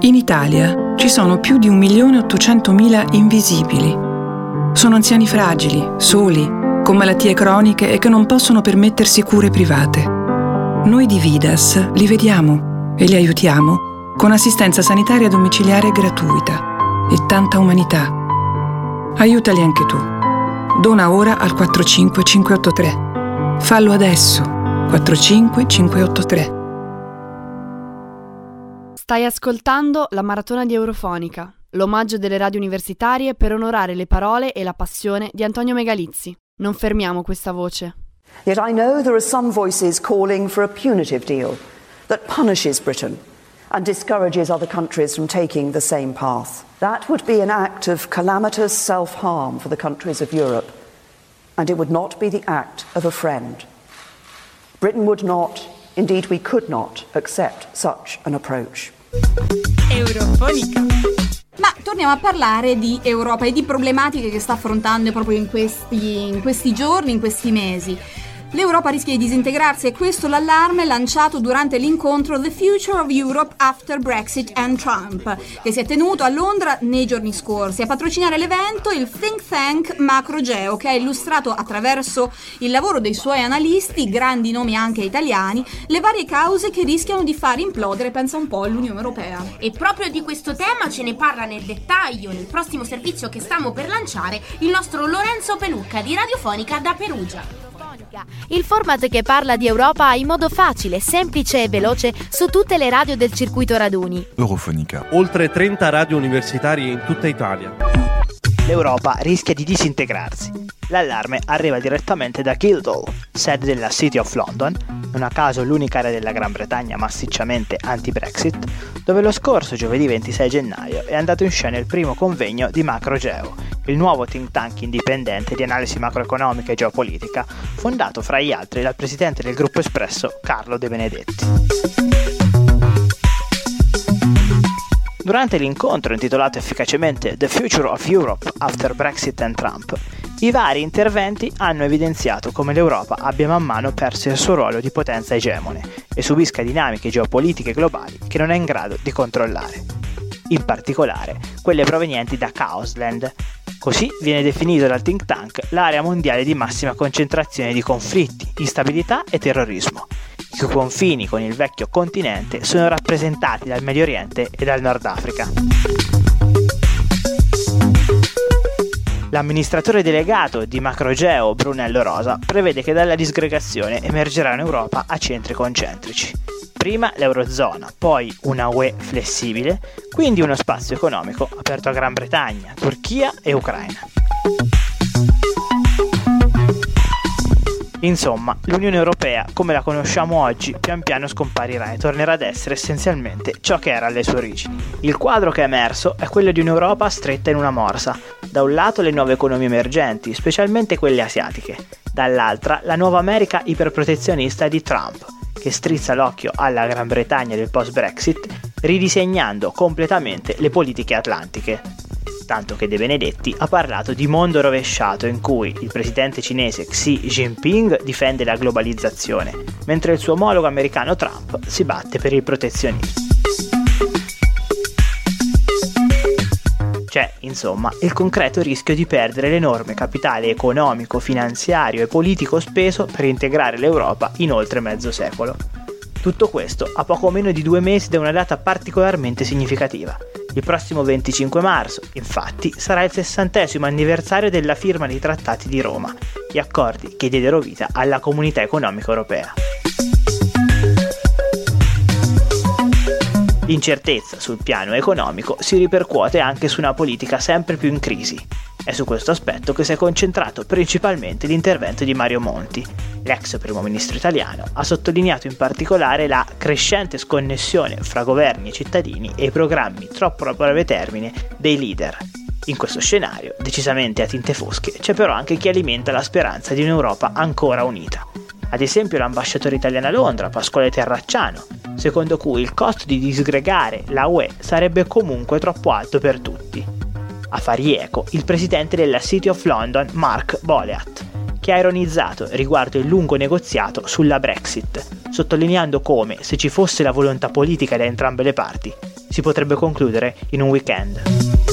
In Italia ci sono più di 1.800.000 invisibili. Sono anziani fragili, soli, con malattie croniche e che non possono permettersi cure private. Noi di Vidas li vediamo e li aiutiamo con assistenza sanitaria domiciliare gratuita e tanta umanità. Aiutali anche tu. Dona ora al 45583. Fallo adesso. 45583. Stai ascoltando la Maratona di Eurofonica, l'omaggio delle radio universitarie per onorare le parole e la passione di Antonio Megalizzi. Non fermiamo questa voce. Yet I know there are some voices calling for a punitive deal that punishes Britain and discourages other countries from taking the same path. That would be an act of calamitous self-harm for the countries of Europe, and it would not be the act of a friend. Britain would not, indeed we could not, accept such an approach. Eurofonica. Ma torniamo a parlare di Europa e di problematiche che sta affrontando proprio in questi giorni, in questi mesi. L'Europa rischia di disintegrarsi e questo l'allarme lanciato durante l'incontro The Future of Europe After Brexit and Trump, che si è tenuto a Londra nei giorni scorsi. A patrocinare l'evento il think tank Macrogeo, che ha illustrato attraverso il lavoro dei suoi analisti, grandi nomi anche italiani, le varie cause che rischiano di far implodere, pensa un po', l'Unione Europea. E proprio di questo tema ce ne parla nel dettaglio nel prossimo servizio che stiamo per lanciare il nostro Lorenzo Pelucca di Radiofonica da Perugia. Il format che parla di Europa in modo facile, semplice e veloce su tutte le radio del circuito raduni. Eurofonica. Oltre 30 radio universitarie in tutta Italia. L'Europa rischia di disintegrarsi. L'allarme arriva direttamente da Guildhall, sede della City of London, non a caso l'unica area della Gran Bretagna massicciamente anti-Brexit, dove lo scorso giovedì 26 gennaio è andato in scena il primo convegno di Macrogeo, il nuovo think tank indipendente di analisi macroeconomica e geopolitica, fondato fra gli altri dal presidente del gruppo Espresso Carlo De Benedetti. Durante l'incontro intitolato efficacemente The Future of Europe After Brexit and Trump, i vari interventi hanno evidenziato come l'Europa abbia man mano perso il suo ruolo di potenza egemone e subisca dinamiche geopolitiche globali che non è in grado di controllare. In particolare, quelle provenienti da Chaosland. Così viene definito dal think tank l'area mondiale di massima concentrazione di conflitti, instabilità e terrorismo, i cui confini con il vecchio continente sono rappresentati dal Medio Oriente e dal Nord Africa. L'amministratore delegato di Macrogeo, Brunello Rosa, prevede che dalla disgregazione emergerà un'Europa a centri concentrici. Prima l'Eurozona, poi una UE flessibile, quindi uno spazio economico aperto a Gran Bretagna, Turchia e Ucraina. Insomma, l'Unione Europea, come la conosciamo oggi, pian piano scomparirà e tornerà ad essere essenzialmente ciò che era alle sue origini. Il quadro che è emerso è quello di un'Europa stretta in una morsa. Da un lato le nuove economie emergenti, specialmente quelle asiatiche, dall'altra la nuova America iperprotezionista di Trump, che strizza l'occhio alla Gran Bretagna del post-Brexit, ridisegnando completamente le politiche atlantiche. Tanto che De Benedetti ha parlato di mondo rovesciato in cui il presidente cinese Xi Jinping difende la globalizzazione, mentre il suo omologo americano Trump si batte per il protezionismo. C'è, insomma, il concreto rischio di perdere l'enorme capitale economico, finanziario e politico speso per integrare l'Europa in oltre mezzo secolo. Tutto questo a poco meno di 2 mesi da una data particolarmente significativa. Il prossimo 25 marzo, infatti, sarà il 60° anniversario della firma dei Trattati di Roma, gli accordi che diedero vita alla Comunità Economica Europea. L'incertezza sul piano economico si ripercuote anche su una politica sempre più in crisi. È su questo aspetto che si è concentrato principalmente l'intervento di Mario Monti. L'ex primo ministro italiano ha sottolineato in particolare la crescente sconnessione fra governi e cittadini e i programmi troppo a breve termine dei leader. In questo scenario, decisamente a tinte fosche, c'è però anche chi alimenta la speranza di un'Europa ancora unita. Ad esempio l'ambasciatore italiano a Londra, Pasquale Terracciano, secondo cui il costo di disgregare la UE sarebbe comunque troppo alto per tutti. A fargli eco il presidente della City of London, Mark Boleat, che ha ironizzato riguardo il lungo negoziato sulla Brexit, sottolineando come, se ci fosse la volontà politica da entrambe le parti, si potrebbe concludere in un weekend.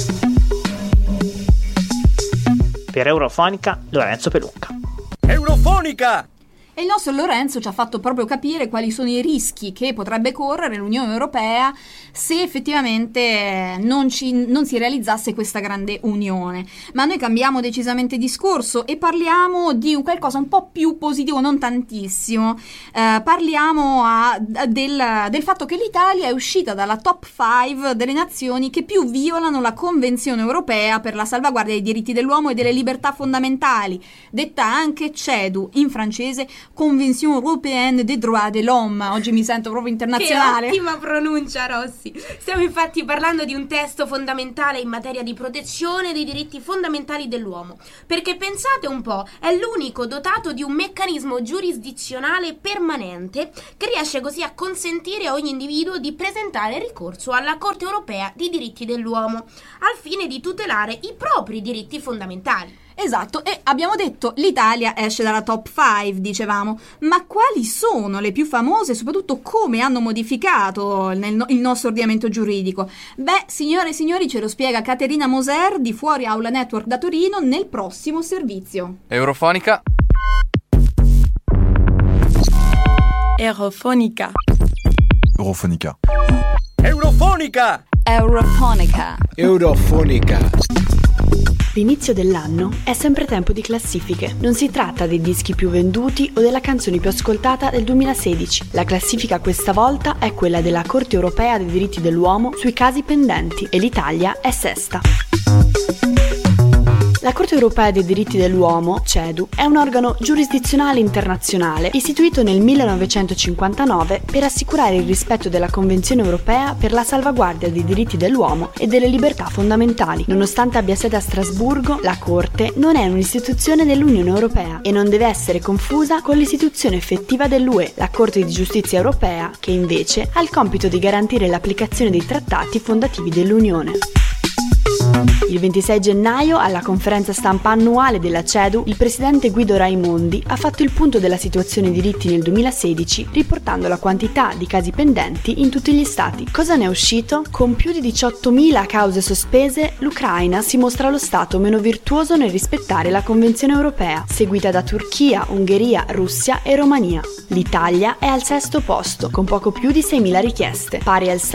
Per Eurofonica, Lorenzo Pelucca. Eurofonica! E il nostro Lorenzo ci ha fatto proprio capire quali sono i rischi che potrebbe correre l'Unione Europea se effettivamente non si realizzasse questa grande unione. Ma noi cambiamo decisamente discorso e parliamo di qualcosa un po' più positivo, non tantissimo. Parliamo del fatto che l'Italia è uscita dalla top 5 delle nazioni che più violano la Convenzione Europea per la salvaguardia dei diritti dell'uomo e delle libertà fondamentali, detta anche CEDU in francese, Convention Européenne des Droits de l'Homme. Oggi mi sento proprio internazionale. Che ottima pronuncia, Rossi. Stiamo infatti parlando di un testo fondamentale in materia di protezione dei diritti fondamentali dell'uomo, perché pensate un po', è l'unico dotato di un meccanismo giurisdizionale permanente che riesce così a consentire a ogni individuo di presentare ricorso alla Corte Europea dei diritti dell'uomo al fine di tutelare i propri diritti fondamentali. Esatto, e abbiamo detto l'Italia esce dalla top 5, dicevamo, ma quali sono le più famose e soprattutto come hanno modificato il nostro ordinamento giuridico? Beh, signore e signori, ce lo spiega Caterina Moser di Fuori Aula Network da Torino nel prossimo servizio. Eurofonica. Eurofonica. Eurofonica. Eurofonica! Eurofonica. Eurofonica. L'inizio dell'anno è sempre tempo di classifiche. Non si tratta dei dischi più venduti o della canzone più ascoltata del 2016. La classifica questa volta è quella della Corte Europea dei diritti dell'uomo sui casi pendenti e l'Italia è sesta. La Corte Europea dei diritti dell'uomo, CEDU, è un organo giurisdizionale internazionale istituito nel 1959 per assicurare il rispetto della Convenzione Europea per la salvaguardia dei diritti dell'uomo e delle libertà fondamentali. Nonostante abbia sede a Strasburgo, la Corte non è un'istituzione dell'Unione Europea e non deve essere confusa con l'istituzione effettiva dell'UE, la Corte di Giustizia Europea, che invece ha il compito di garantire l'applicazione dei trattati fondativi dell'Unione. Il 26 gennaio, alla conferenza stampa annuale della CEDU, il presidente Guido Raimondi ha fatto il punto della situazione dei diritti nel 2016, riportando la quantità di casi pendenti in tutti gli stati. Cosa ne è uscito? Con più di 18.000 cause sospese, l'Ucraina si mostra lo stato meno virtuoso nel rispettare la Convenzione Europea, seguita da Turchia, Ungheria, Russia e Romania. L'Italia è al sesto posto, con poco più di 6.000 richieste, pari al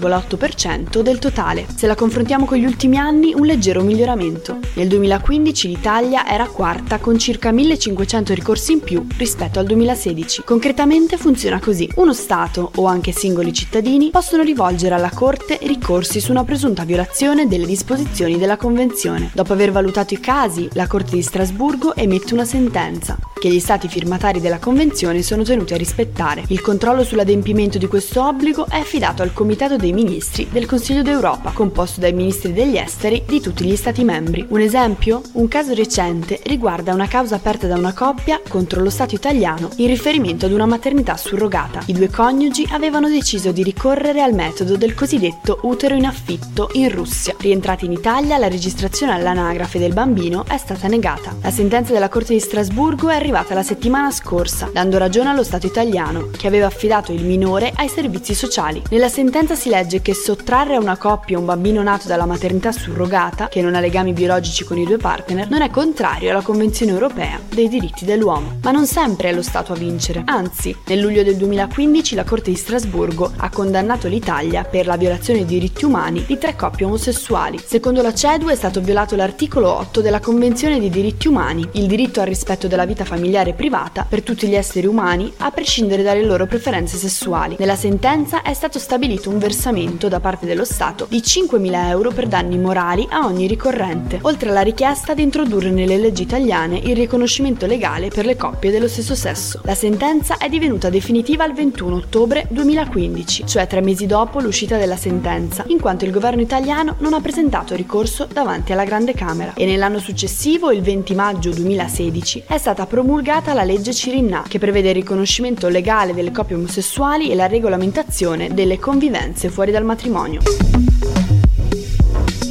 7,8% del totale. Se la confrontiamo con gli ultimi anni, un leggero miglioramento. Nel 2015 l'Italia era quarta con circa 1.500 ricorsi in più rispetto al 2016. Concretamente funziona così. Uno Stato, o anche singoli cittadini, possono rivolgere alla Corte ricorsi su una presunta violazione delle disposizioni della Convenzione. Dopo aver valutato i casi, la Corte di Strasburgo emette una sentenza che gli Stati firmatari della Convenzione sono tenuti a rispettare. Il controllo sull'adempimento di questo obbligo è affidato al Comitato dei Ministri del Consiglio d'Europa, composto dai ministri degli esteri di tutti gli Stati membri. Un esempio? Un caso recente riguarda una causa aperta da una coppia contro lo Stato italiano in riferimento ad una maternità surrogata. I due coniugi avevano deciso di ricorrere al metodo del cosiddetto utero in affitto in Russia. Rientrati in Italia, la registrazione all'anagrafe del bambino è stata negata. La sentenza della Corte di Strasburgo è arrivata la settimana scorsa, dando ragione allo Stato italiano, che aveva affidato il minore ai servizi sociali. Nella sentenza si legge che sottrarre a una coppia un bambino nato dalla maternità surrogata, che non ha legami biologici con i due partner, non è contrario alla Convenzione Europea dei diritti dell'uomo. Ma non sempre è lo Stato a vincere. Anzi, nel luglio del 2015 la Corte di Strasburgo ha condannato l'Italia per la violazione dei diritti umani di 3 coppie omosessuali. Secondo la CEDU è stato violato l'articolo 8 della Convenzione dei diritti umani, il diritto al rispetto della vita familiare e privata per tutti gli esseri umani, a prescindere dalle loro preferenze sessuali. Nella sentenza è stato stabilito un versamento da parte dello Stato di 5.000 euro per danni morali a ogni ricorrente, oltre alla richiesta di introdurre nelle leggi italiane il riconoscimento legale per le coppie dello stesso sesso. La sentenza è divenuta definitiva il 21 ottobre 2015, cioè 3 mesi dopo l'uscita della sentenza, in quanto il governo italiano non ha presentato ricorso davanti alla Grande Camera. E nell'anno successivo, il 20 maggio 2016, è stata promulgata la legge Cirinnà, che prevede il riconoscimento legale delle coppie omosessuali e la regolamentazione delle convivenze fuori dal matrimonio.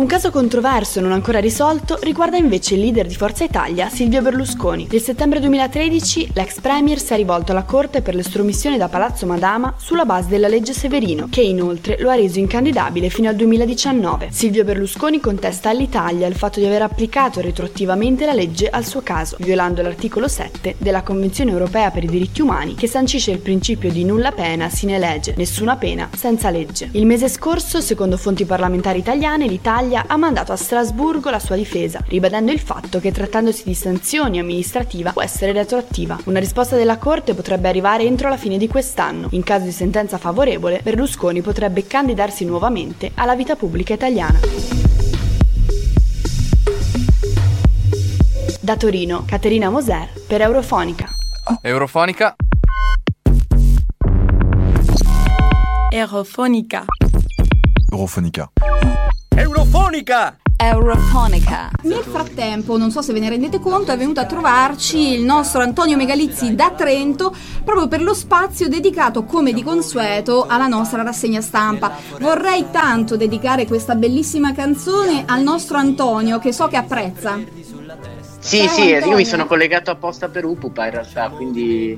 Un caso controverso non ancora risolto riguarda invece il leader di Forza Italia, Silvio Berlusconi. Nel settembre 2013 l'ex premier si è rivolto alla Corte per l'estromissione da Palazzo Madama sulla base della legge Severino, che inoltre lo ha reso incandidabile fino al 2019. Silvio Berlusconi contesta all'Italia il fatto di aver applicato retroattivamente la legge al suo caso, violando l'articolo 7 della Convenzione europea per i diritti umani, che sancisce il principio di nulla pena sine legge, nessuna pena senza legge. Il mese scorso, secondo fonti parlamentari italiane, l'Italia ha mandato a Strasburgo la sua difesa, ribadendo il fatto che trattandosi di sanzioni amministrativa può essere retroattiva. Una risposta della Corte potrebbe arrivare entro la fine di quest'anno. In caso di sentenza favorevole, Berlusconi potrebbe candidarsi nuovamente alla vita pubblica italiana. Da Torino, Caterina Moser per Eurofonica. Eurofonica. Eurofonica. Eurofonica. Eurofonica. Eurofonica. Nel frattempo, non so se ve ne rendete conto, è venuto a trovarci il nostro Antonio Megalizzi da Trento proprio per lo spazio dedicato, come di consueto, alla nostra rassegna stampa. Vorrei tanto dedicare questa bellissima canzone al nostro Antonio, che so che apprezza. Sì, Ciao, sì, Antonio. io mi sono collegato apposta per Upupa in realtà, quindi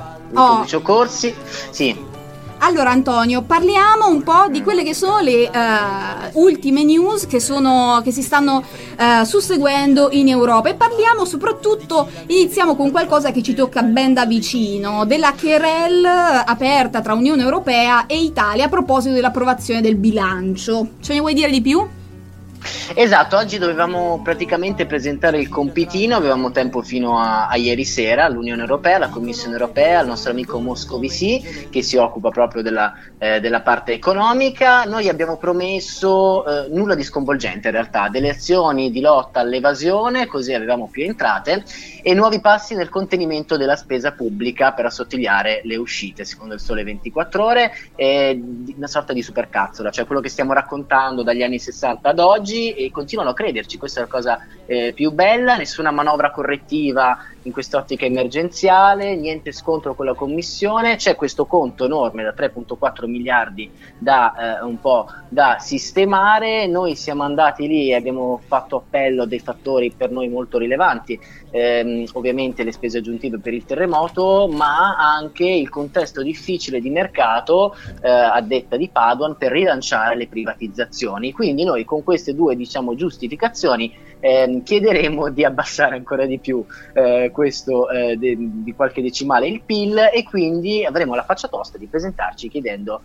ho corsi. Sì. Allora Antonio, parliamo un po' di quelle che sono le ultime news che si stanno susseguendo in Europa, e parliamo soprattutto, iniziamo con qualcosa che ci tocca ben da vicino, della querelle aperta tra Unione Europea e Italia a proposito dell'approvazione del bilancio. Ce ne vuoi dire di più? Esatto, oggi dovevamo praticamente presentare il compitino, avevamo tempo fino a ieri sera all'Unione Europea, alla Commissione Europea, al nostro amico Moscovici che si occupa proprio della parte economica. Noi abbiamo promesso nulla di sconvolgente in realtà, delle azioni di lotta all'evasione, così avevamo più entrate, e nuovi passi nel contenimento della spesa pubblica per assottigliare le uscite, secondo il Sole 24 Ore, una sorta di supercazzola, cioè quello che stiamo raccontando dagli anni 60 ad oggi, e continuano a crederci. Questa è la cosa più bella. Nessuna manovra correttiva in quest'ottica emergenziale, niente scontro con la Commissione, c'è questo conto enorme da 3,4 miliardi un po' da sistemare. Noi siamo andati lì e abbiamo fatto appello a dei fattori per noi molto rilevanti, ovviamente le spese aggiuntive per il terremoto, ma anche il contesto difficile di mercato, a detta di Padoan, per rilanciare le privatizzazioni. Quindi noi con queste due, diciamo, giustificazioni chiederemo di abbassare ancora di più questo di qualche decimale il PIL, e quindi avremo la faccia tosta di presentarci chiedendo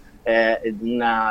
un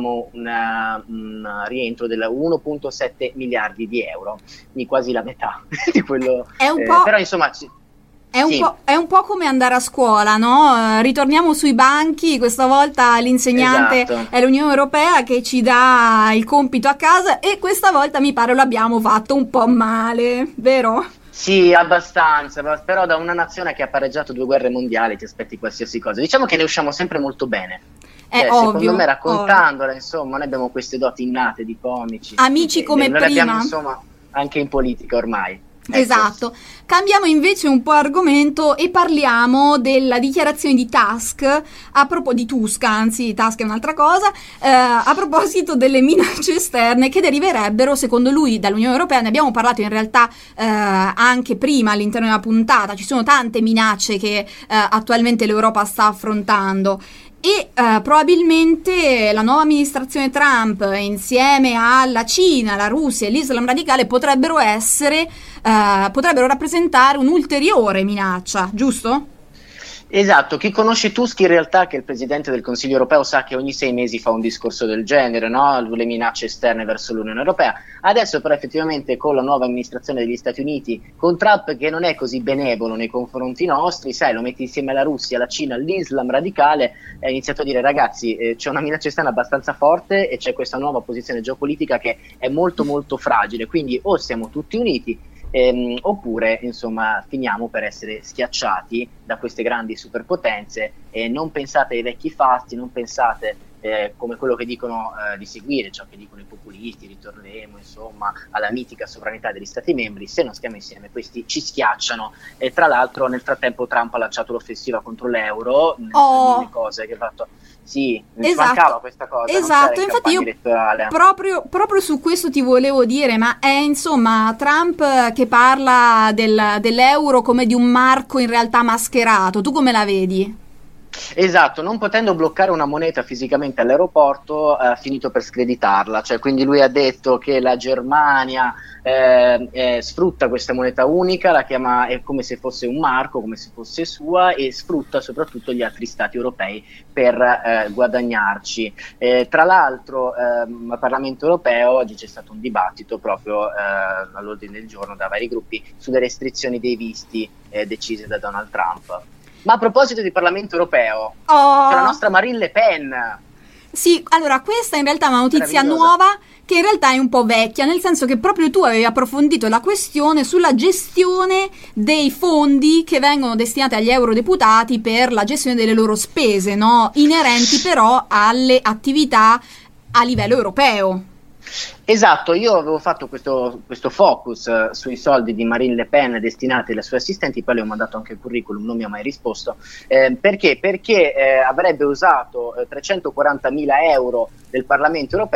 rientro della 1,7 miliardi di euro, quindi quasi la metà di quello. È un po', però insomma è un po' come andare a scuola, no? Ritorniamo sui banchi, questa volta l'insegnante è l'Unione Europea che ci dà il compito a casa, e questa volta mi pare lo abbiamo fatto un po' male, vero? Sì, abbastanza, però da una nazione che ha pareggiato 2 guerre mondiali ti aspetti qualsiasi cosa. Diciamo che ne usciamo sempre molto bene. Secondo me, raccontandola, insomma, noi abbiamo queste doti innate di comici. Amici come prima. Abbiamo, insomma, anche in politica ormai. Esatto. Cambiamo invece un po' argomento e parliamo della dichiarazione di Tusk, Tusk è un'altra cosa, a proposito delle minacce esterne che deriverebbero, secondo lui, dall'Unione Europea. Ne abbiamo parlato in realtà anche prima all'interno della puntata. Ci sono tante minacce che attualmente l'Europa sta affrontando. E probabilmente la nuova amministrazione Trump, insieme alla Cina, la Russia e l'Islam radicale, potrebbero rappresentare un'ulteriore minaccia, giusto? Esatto, chi conosce Tusk in realtà, che è il Presidente del Consiglio Europeo, sa che ogni 6 mesi fa un discorso del genere, no? Le minacce esterne verso l'Unione Europea. Adesso però effettivamente con la nuova amministrazione degli Stati Uniti, con Trump che non è così benevolo nei confronti nostri, sai, lo metti insieme alla Russia, alla Cina, all'Islam radicale, ha iniziato a dire: ragazzi, c'è una minaccia esterna abbastanza forte e c'è questa nuova posizione geopolitica che è molto molto fragile, quindi o siamo tutti uniti, oppure insomma finiamo per essere schiacciati da queste grandi superpotenze. E non pensate ai vecchi fasti, non pensate come quello che dicono di seguire ciò che dicono i populisti, ritorneremo insomma alla mitica sovranità degli Stati membri. Se non stiamo insieme questi ci schiacciano. E tra l'altro nel frattempo Trump ha lanciato l'offensiva contro l'euro, le cose che ha fatto. Sì, mi mancava questa cosa. Esatto, infatti io proprio su questo ti volevo dire, ma è insomma Trump che parla dell'euro come di un marco in realtà mascherato, tu come la vedi? Esatto, non potendo bloccare una moneta fisicamente all'aeroporto ha finito per screditarla, cioè quindi lui ha detto che la Germania sfrutta questa moneta unica, la chiama come se fosse un marco, come se fosse sua, e sfrutta soprattutto gli altri stati europei per guadagnarci. Tra l'altro al Parlamento europeo oggi c'è stato un dibattito proprio all'ordine del giorno da vari gruppi sulle restrizioni dei visti decise da Donald Trump. Ma a proposito di Parlamento europeo, c'è la nostra Marine Le Pen. Sì, allora questa in realtà è una notizia nuova che in realtà è un po' vecchia, nel senso che proprio tu avevi approfondito la questione sulla gestione dei fondi che vengono destinati agli eurodeputati per la gestione delle loro spese, no? Inerenti però alle attività a livello europeo. Esatto, io avevo fatto questo focus sui soldi di Marine Le Pen destinati alle sue assistenti, poi le ho mandato anche il curriculum, non mi ha mai risposto. Perché? Perché avrebbe usato 340.000 euro del Parlamento europeo